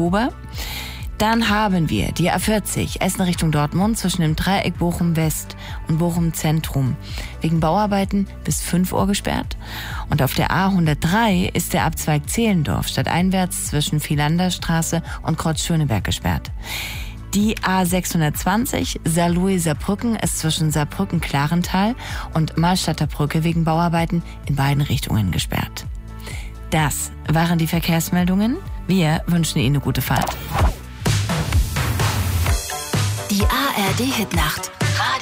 Oktober. Dann haben wir die A40, Essen Richtung Dortmund, zwischen dem Dreieck Bochum West und Bochum Zentrum. Wegen Bauarbeiten bis 5 Uhr gesperrt. Und auf der A103 ist der Abzweig Zehlendorf stadteinwärts zwischen Vilanderstraße und Kreuz Schöneberg gesperrt. Die A620 Saarlouis-Saarbrücken ist zwischen Saarbrücken-Klarental und Mahlstadter Brücke wegen Bauarbeiten in beiden Richtungen gesperrt. Das waren die Verkehrsmeldungen. Wir wünschen Ihnen eine gute Fahrt. Die ARD Hitnacht.